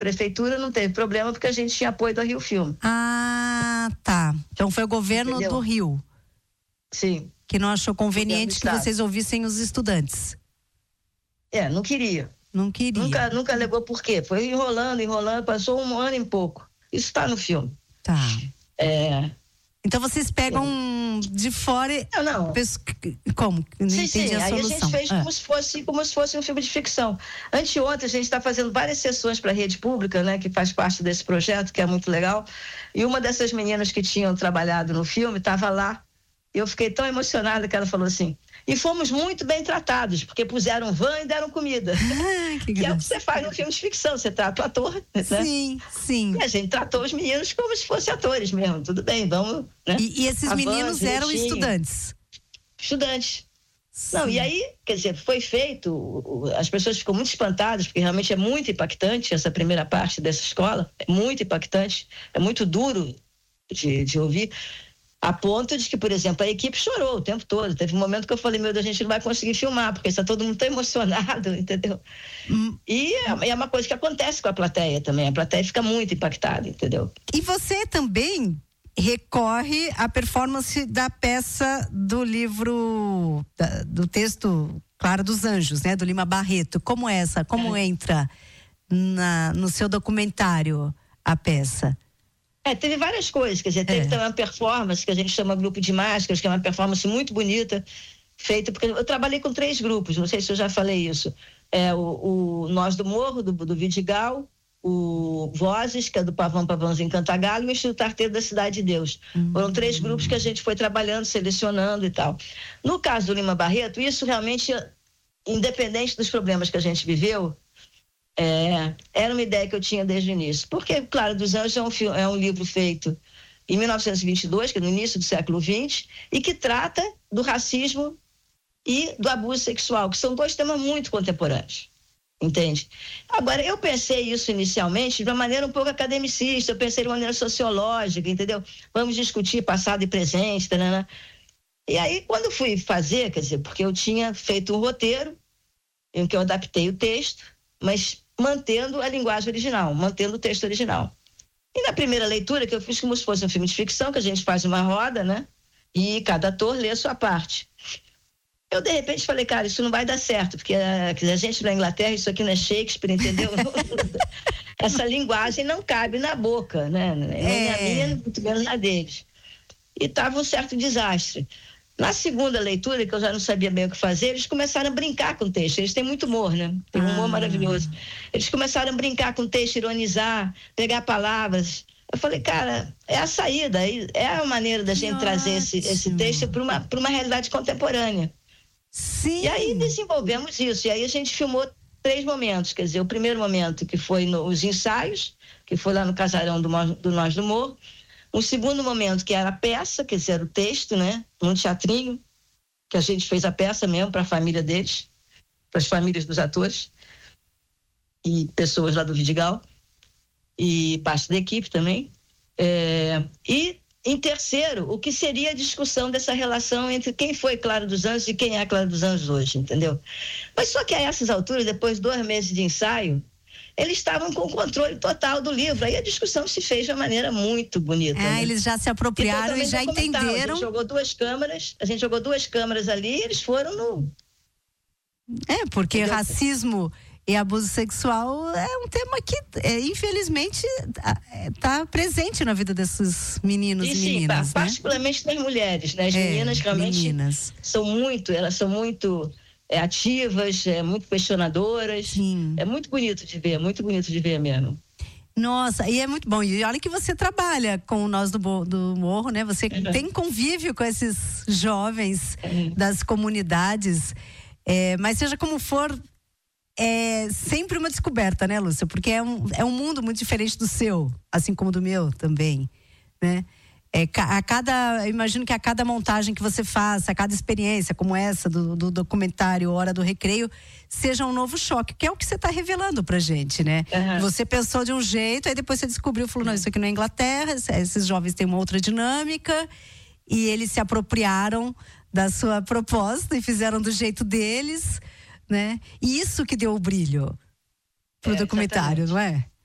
Prefeitura não teve problema porque a gente tinha apoio do Rio Filme. Ah, tá. Então foi o governo do Rio. Sim. Que não achou conveniente que vocês ouvissem os estudantes. Não queria. Não queria. Nunca alegou por quê. Foi enrolando, passou 1 ano e pouco. Isso está no filme. Tá. Então vocês pegam de fora e... Não. Como? Não entendi a solução. Aí a gente fez como se fosse um filme de ficção. Anteontem a gente está fazendo várias sessões para a rede pública, né, que faz parte desse projeto, que é muito legal. E uma dessas meninas que tinham trabalhado no filme estava lá. E eu fiquei tão emocionada que ela falou assim: e fomos muito bem tratados, porque puseram van e deram comida. Que é o que você faz no filme de ficção, você trata o ator, né? Sim. E a gente tratou os meninos como se fossem atores mesmo, tudo bem, vamos, né? E esses meninos eram estudantes? Estudantes. Sim. Não, e aí, quer dizer, foi feito, as pessoas ficam muito espantadas, porque realmente é muito impactante essa primeira parte dessa escola, é muito impactante, é muito duro de ouvir. A ponto de que, por exemplo, a equipe chorou o tempo todo. Teve um momento que eu falei, meu Deus, a gente não vai conseguir filmar, porque está todo mundo tão emocionado, entendeu? E é uma coisa que acontece com a plateia também. A plateia fica muito impactada, entendeu? E você também recorre à performance da peça do livro, do texto Clara dos Anjos, né? Do Lima Barreto. Como entra no seu documentário a peça? Teve várias coisas, quer dizer, teve também uma performance que a gente chama Grupo de Máscaras, que é uma performance muito bonita, feita, porque eu trabalhei com 3 grupos, não sei se eu já falei isso, o Nós do Morro, do Vidigal, o Vozes, que é do Pavãozinho Cantagalo, e o Instituto Arteiro da Cidade de Deus. Foram 3 grupos que a gente foi trabalhando, selecionando e tal. No caso do Lima Barreto, isso realmente, independente dos problemas que a gente viveu, era uma ideia que eu tinha desde o início. Porque, Clara dos Anjos é um livro feito em 1922, que é no início do século XX, e que trata do racismo e do abuso sexual, que são 2 temas muito contemporâneos. Entende? Agora, eu pensei isso inicialmente de uma maneira um pouco academicista, eu pensei de uma maneira sociológica, entendeu? Vamos discutir passado e presente, né? E aí, quando fui fazer, quer dizer, porque eu tinha feito um roteiro em que eu adaptei o texto, mas mantendo a linguagem original, mantendo o texto original. E na primeira leitura, que eu fiz como se fosse um filme de ficção, que a gente faz uma roda, né? E cada ator lê a sua parte. Eu, de repente, falei, cara, isso não vai dar certo, porque a gente na Inglaterra, isso aqui não é Shakespeare, entendeu? Essa linguagem não cabe na boca, né? Nem na minha, muito menos na deles. E estava um certo desastre. Na segunda leitura, que eu já não sabia bem o que fazer, eles começaram a brincar com o texto. Eles têm muito humor, né? Tem um humor maravilhoso. Eles começaram a brincar com o texto, ironizar, pegar palavras. Eu falei, cara, é a saída, é a maneira da gente trazer esse texto para uma realidade contemporânea. Sim. E aí desenvolvemos isso. E aí a gente filmou 3 momentos. Quer dizer, o primeiro momento, que foi nos ensaios, que foi lá no casarão do Nós do Morro. Um segundo momento, que era a peça, quer dizer, era o texto, né? Num teatrinho, que a gente fez a peça mesmo para a família deles, para as famílias dos atores e pessoas lá do Vidigal e parte da equipe também. E em terceiro, o que seria a discussão dessa relação entre quem foi Clara dos Anjos e quem é a Clara dos Anjos hoje, entendeu? Mas só que a essas alturas, depois de 2 meses de ensaio, eles estavam com o controle total do livro. Aí a discussão se fez de uma maneira muito bonita. Né? Eles já se apropriaram e já entenderam. A gente jogou 2 câmeras ali e eles foram no... Porque entendeu? Racismo e abuso sexual é um tema que, infelizmente, está presente na vida desses meninos e meninas. Sim, particularmente das mulheres, né? As meninas realmente são muito ativas, muito questionadoras. Sim. É muito bonito de ver mesmo. Nossa, e é muito bom. E olha que você trabalha com Nós do Morro, né? Você tem convívio com esses jovens das comunidades. Mas seja como for, é sempre uma descoberta, né, Lúcia? Porque é um mundo muito diferente do seu, assim como do meu também, né? Imagino que a cada montagem que você faça, a cada experiência como essa do documentário Hora do Recreio, seja um novo choque, que é o que você está revelando pra gente, né? Você pensou de um jeito, aí depois você descobriu, falou, não, isso aqui não é Inglaterra, esses jovens têm uma outra dinâmica, e eles se apropriaram da sua proposta e fizeram do jeito deles, né? E isso que deu o brilho pro documentário, exatamente. Não é?